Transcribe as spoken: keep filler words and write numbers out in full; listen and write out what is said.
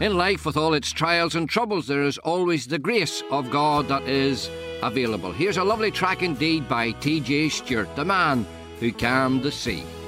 In life, with all its trials and troubles, there is always the grace of God that is available. Here's a lovely track indeed by T J Stewart, the man who calmed the sea.